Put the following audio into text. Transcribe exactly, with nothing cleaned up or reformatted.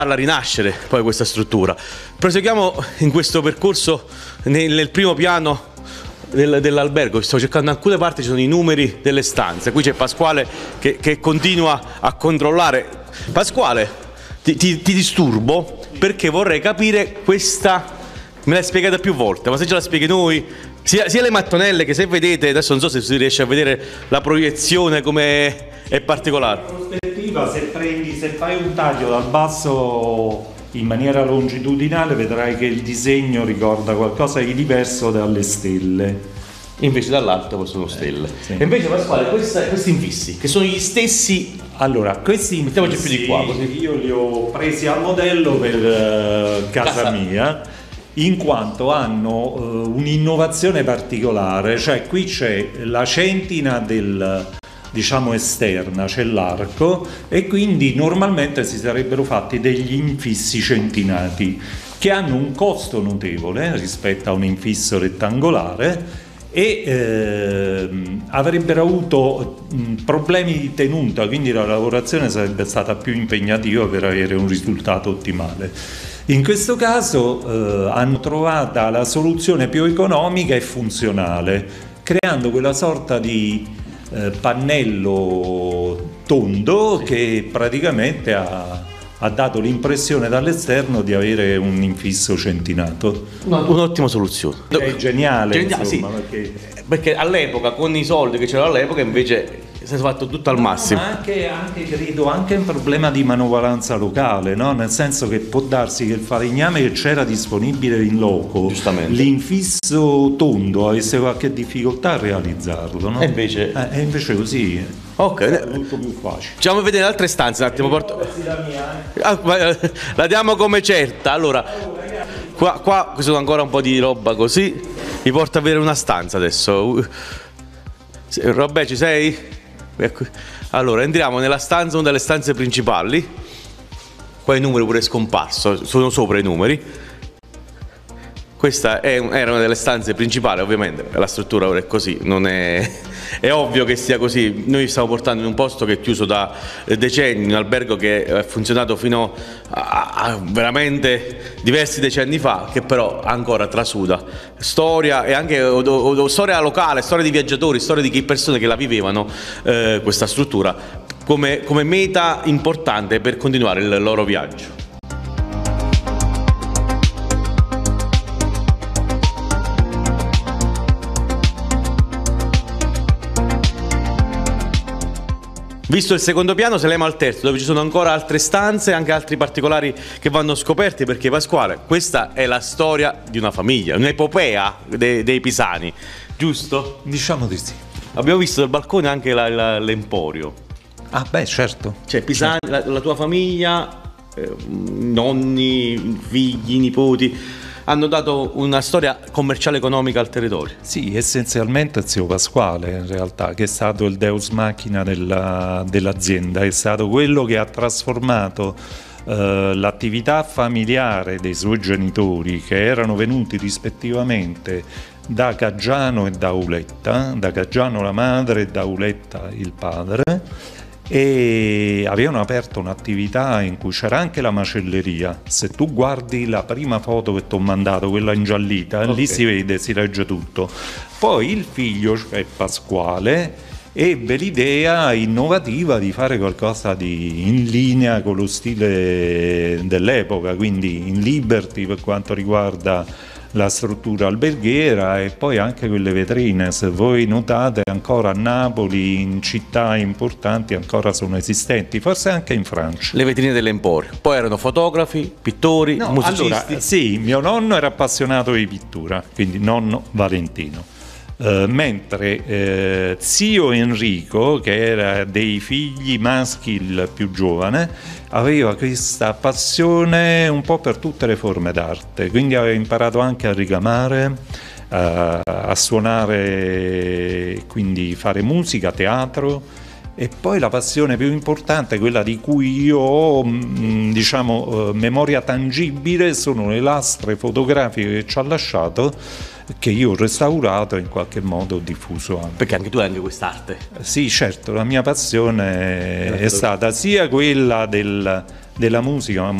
farla rinascere poi questa struttura. Proseguiamo in questo percorso nel, nel primo piano del, dell'albergo. Sto cercando in alcune parti, ci sono i numeri delle stanze. Qui c'è Pasquale che, che continua a controllare. Pasquale, ti, ti, ti disturbo perché vorrei capire questa, me l'hai spiegata più volte, ma se ce la spieghi noi, sia, sia le mattonelle che, se vedete, adesso non so se si riesce a vedere la proiezione come è particolare. Prospettiva, se prendi, se fai un taglio dal basso in maniera longitudinale vedrai che il disegno ricorda qualcosa di diverso dalle stelle. Invece dall'alto sono stelle. Eh, sì. E invece Pasquale, questa, questi infissi, che sono gli stessi. Allora, questi infissi, mettiamoci più di qua, così. Io li ho presi a modello per uh, casa, casa mia, in quanto hanno uh, un'innovazione particolare, cioè qui c'è la centina del, diciamo, esterna, c'è l'arco, e quindi normalmente si sarebbero fatti degli infissi centinati che hanno un costo notevole rispetto a un infisso rettangolare e eh, avrebbero avuto mh, problemi di tenuta, quindi la lavorazione sarebbe stata più impegnativa per avere un risultato ottimale. In questo caso eh, hanno trovato la soluzione più economica e funzionale, creando quella sorta di eh, pannello tondo, sì, che praticamente ha, ha dato l'impressione dall'esterno di avere un infisso centinato. Un'ottima soluzione. È geniale, Geniale, insomma, sì. perché... perché all'epoca, con i soldi che c'erano all'epoca, invece è stato fatto tutto al massimo. No, ma anche, anche, credo, anche un problema di manovalanza locale, no? Nel senso che può darsi che il falegname che c'era disponibile in loco, l'infisso tondo, avesse qualche difficoltà a realizzarlo, no? E invece... Eh, e invece così ok, è molto più facile. Facciamo vedere le altre stanze un attimo. Porto... La, mia, eh. ah, la diamo come certa. Allora, qua, qua ci sono ancora un po' di roba così. Mi porta a vedere una stanza adesso. Robè, ci sei? Allora, entriamo nella stanza, una delle stanze principali. Qua i numeri pure è scomparso, sono sopra i numeri. Questa è, era una delle stanze principali, ovviamente la struttura ora è così, non è, è ovvio che sia così. Noi stiamo portando in un posto che è chiuso da decenni, un albergo che è funzionato fino a, a veramente diversi decenni fa, che però ancora trasuda storia e anche o, o, o, storia locale, storia di viaggiatori, storia di persone che la vivevano, eh, questa struttura, come, come meta importante per continuare il loro viaggio. Visto il secondo piano, saliamo al terzo, dove ci sono ancora altre stanze e anche altri particolari che vanno scoperti, perché Pasquale, questa è la storia di una famiglia, un'epopea dei, dei pisani, giusto? Diciamo di sì. Abbiamo visto dal balcone anche l'emporio. Ah beh, certo. Cioè Pisani, certo. la, la tua famiglia, eh, nonni, figli, nipoti, hanno dato una storia commerciale economica al territorio. Sì, essenzialmente zio Pasquale, in realtà, che è stato il deus machina della, dell'azienda, è stato quello che ha trasformato eh, l'attività familiare dei suoi genitori, che erano venuti rispettivamente da Caggiano e da Auletta, da Caggiano la madre e da Auletta il padre, e avevano aperto un'attività in cui c'era anche la macelleria. Se tu guardi la prima foto che ti ho mandato, quella ingiallita, okay, lì si vede, si legge tutto. Poi il figlio, cioè Pasquale, ebbe l'idea innovativa di fare qualcosa di in linea con lo stile dell'epoca, quindi in liberty per quanto riguarda la struttura alberghiera, e poi anche quelle vetrine. Se voi notate, ancora a Napoli, in città importanti, ancora sono esistenti, forse anche in Francia. Le vetrine dell'emporio. Poi erano fotografi, pittori, no, musicisti. Allora, sì, mio nonno era appassionato di pittura, quindi nonno Valentino. Uh, mentre uh, zio Enrico, che era dei figli maschi il più giovane, aveva questa passione un po' per tutte le forme d'arte, quindi aveva imparato anche a ricamare, uh, a suonare, quindi fare musica, teatro, e poi la passione più importante, quella di cui io ho mh, diciamo uh, memoria tangibile, sono le lastre fotografiche che ci ha lasciato, che io ho restaurato e in qualche modo ho diffuso anche. Perché anche tu hai anche quest'arte? Sì, certo, la mia passione è stata sia quella del, della musica, ma